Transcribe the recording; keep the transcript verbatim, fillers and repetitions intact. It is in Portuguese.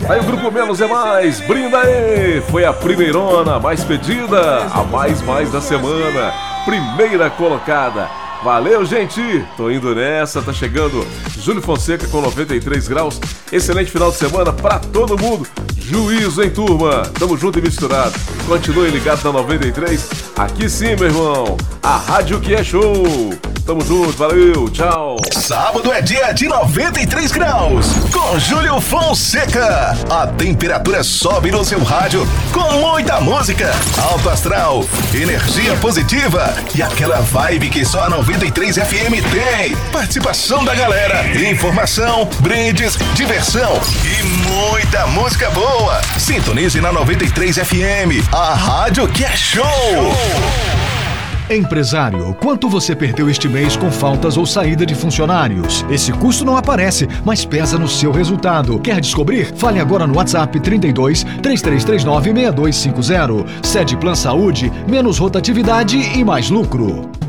Aí o Grupo Menos é Mais, brinda aí! Foi a primeirona, mais pedida, a mais mais da semana, primeira colocada. Valeu, gente! Tô indo nessa, tá chegando Júlio Fonseca com noventa e três graus. Excelente final de semana pra todo mundo. Juízo, hein, turma? Tamo junto e misturado. Continue ligado na noventa e três. Aqui sim, meu irmão. A rádio que é show. Tamo junto, valeu, tchau. Sábado é dia de noventa e três graus, com Júlio Fonseca. A temperatura sobe no seu rádio com muita música, alto astral, energia positiva e aquela vibe que só a noventa e três F M tem. Participação da galera, informação, brindes, diversão e muita música boa. Sintonize na noventa e três F M, a rádio que é show. Empresário, quanto você perdeu este mês com faltas ou saída de funcionários? Esse custo não aparece, mas pesa no seu resultado. Quer descobrir? Fale agora no WhatsApp trinta e dois, três três três nove, seis dois cinco zero. Sede Plan Saúde, menos rotatividade e mais lucro.